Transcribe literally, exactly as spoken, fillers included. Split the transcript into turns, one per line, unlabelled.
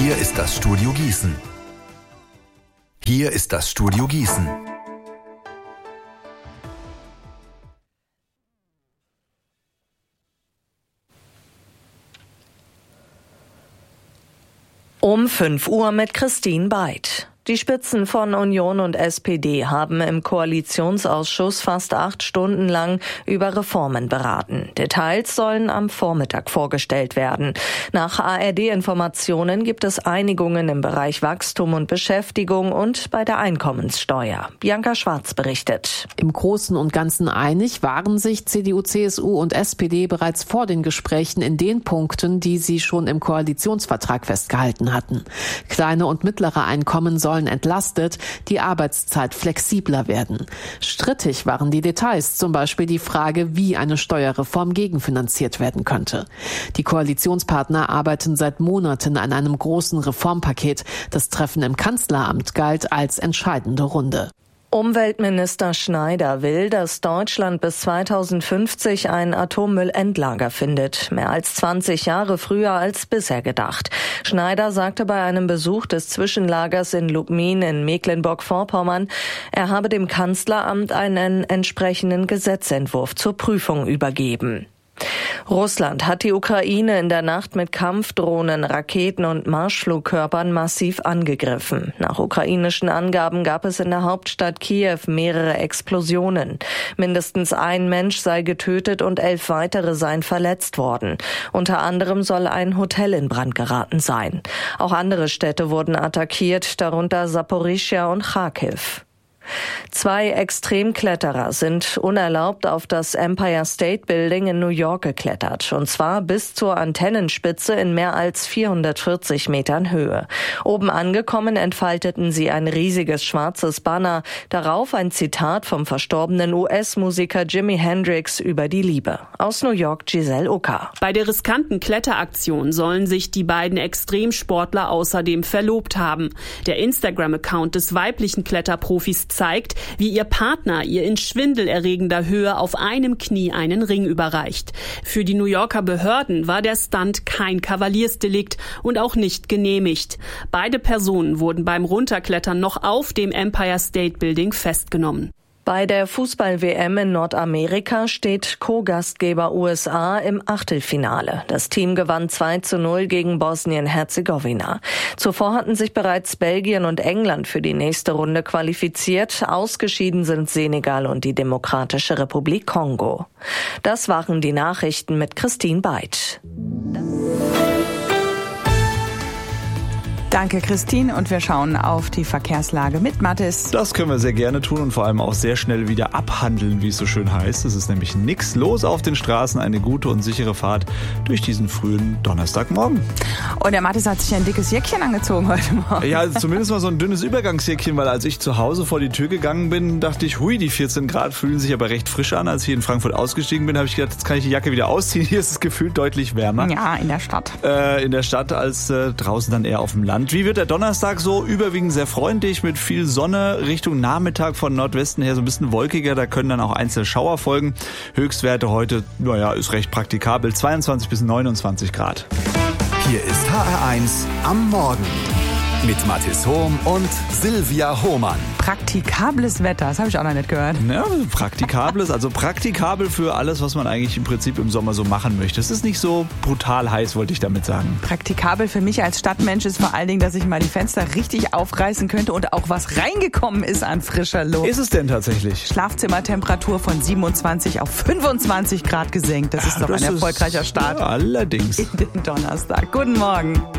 Hier ist das Studio Gießen. Hier ist das Studio Gießen.
Um fünf Uhr mit Christine Beid. Die Spitzen von Union und S P D haben im Koalitionsausschuss fast acht Stunden lang über Reformen beraten. Details sollen am Vormittag vorgestellt werden. Nach A R D-Informationen gibt es Einigungen im Bereich Wachstum und Beschäftigung und bei der Einkommenssteuer. Bianca Schwarz berichtet.
Im Großen und Ganzen einig waren sich C D U, C S U und S P D bereits vor den Gesprächen in den Punkten, die sie schon im Koalitionsvertrag festgehalten hatten. Kleine und mittlere Einkommen sollen entlastet, die Arbeitszeit flexibler werden. Strittig waren die Details, zum Beispiel die Frage, wie eine Steuerreform gegenfinanziert werden könnte. Die Koalitionspartner arbeiten seit Monaten an einem großen Reformpaket. Das Treffen im Kanzleramt galt als entscheidende Runde.
Umweltminister Schneider will, dass Deutschland bis zweitausendfünfzig ein Atommüllendlager findet. Mehr als zwanzig Jahre früher als bisher gedacht. Schneider sagte bei einem Besuch des Zwischenlagers in Lubmin in Mecklenburg-Vorpommern, er habe dem Kanzleramt einen entsprechenden Gesetzentwurf zur Prüfung übergeben. Russland hat die Ukraine in der Nacht mit Kampfdrohnen, Raketen und Marschflugkörpern massiv angegriffen. Nach ukrainischen Angaben gab es in der Hauptstadt Kiew mehrere Explosionen. Mindestens ein Mensch sei getötet und elf weitere seien verletzt worden. Unter anderem soll ein Hotel in Brand geraten sein. Auch andere Städte wurden attackiert, darunter Saporischschja und Charkiw. Zwei Extremkletterer sind unerlaubt auf das Empire State Building in New York geklettert, und zwar bis zur Antennenspitze in mehr als vierhundertvierzig Metern Höhe. Oben angekommen entfalteten sie ein riesiges schwarzes Banner, darauf ein Zitat vom verstorbenen U S-Musiker Jimi Hendrix über die Liebe. Aus New York Giselle Ucker.
Bei der riskanten Kletteraktion sollen sich die beiden Extremsportler außerdem verlobt haben. Der Instagram-Account des weiblichen Kletterprofis zeigt, wie ihr Partner ihr in schwindelerregender Höhe auf einem Knie einen Ring überreicht. Für die New Yorker Behörden war der Stunt kein Kavaliersdelikt und auch nicht genehmigt. Beide Personen wurden beim Runterklettern noch auf dem Empire State Building festgenommen.
Bei der Fußball-W M in Nordamerika steht Co-Gastgeber U S A im Achtelfinale. Das Team gewann zwei zu null gegen Bosnien-Herzegowina. Zuvor hatten sich bereits Belgien und England für die nächste Runde qualifiziert. Ausgeschieden sind Senegal und die Demokratische Republik Kongo. Das waren die Nachrichten mit Christine Beid.
Danke, Christine. Und wir schauen auf die Verkehrslage mit Mathis.
Das können wir sehr gerne tun und vor allem auch sehr schnell wieder abhandeln, wie es so schön heißt. Es ist nämlich nichts los auf den Straßen. Eine gute und sichere Fahrt durch diesen frühen Donnerstagmorgen.
Und der Mathis hat sich ein dickes Jäckchen angezogen heute Morgen.
Ja, also zumindest mal so ein dünnes Übergangsjäckchen, weil als ich zu Hause vor die Tür gegangen bin, dachte ich, hui, die vierzehn Grad fühlen sich aber recht frisch an. Als ich in Frankfurt ausgestiegen bin, habe ich gedacht, jetzt kann ich die Jacke wieder ausziehen. Hier ist es gefühlt deutlich wärmer.
Ja, in der Stadt.
Äh, in der Stadt als äh, draußen dann eher auf dem Land. Wie wird der Donnerstag so? Überwiegend sehr freundlich mit viel Sonne. Richtung Nachmittag von Nordwesten her so ein bisschen wolkiger. Da können dann auch einzelne Schauer folgen. Höchstwerte heute, naja, ist recht praktikabel. zweiundzwanzig bis neunundzwanzig Grad.
Hier ist H R eins am Morgen. Mit Mathis Hohm und Silvia Hohmann.
Praktikables Wetter, das habe ich auch noch nicht gehört.
Ja, praktikables, also praktikabel für alles, was man eigentlich im Prinzip im Sommer so machen möchte. Es ist nicht so brutal heiß, wollte ich damit sagen.
Praktikabel für mich als Stadtmensch ist vor allen Dingen, dass ich mal die Fenster richtig aufreißen könnte und auch was reingekommen ist an frischer Luft.
Ist es denn tatsächlich?
Schlafzimmertemperatur von siebenundzwanzig auf fünfundzwanzig Grad gesenkt. Das ist doch
das
ein erfolgreicher Start.
Allerdings.
In den Donnerstag. Guten Morgen.